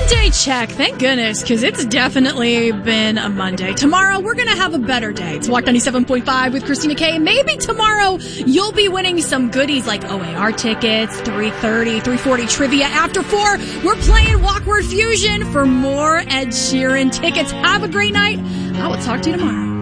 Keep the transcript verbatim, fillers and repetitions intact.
Monday check. Thank goodness, because it's definitely been a Monday. Tomorrow, we're going to have a better day. It's Walk ninety-seven point five with Christina K. Maybe tomorrow you'll be winning some goodies like O A R tickets, three thirty, three forty trivia. After four, we're playing Walkward Fusion for more Ed Sheeran tickets. Have a great night. I will talk to you tomorrow.